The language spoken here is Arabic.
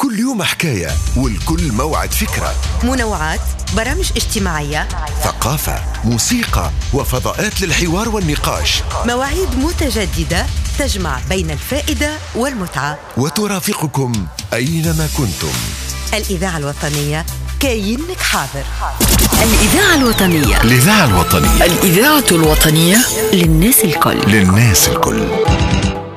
كل يوم حكاية والكل موعد فكرة. منوعات، برامج اجتماعية، ثقافة، موسيقى، وفضاءات للحوار والنقاش. مواعيد متجددة تجمع بين الفائدة والمتعة، وترافقكم أينما كنتم. الإذاعة الوطنية كاينك حاضر. الإذاعة الوطنية، الإذاعة الوطنية، الإذاعة الوطنية للناس الكل.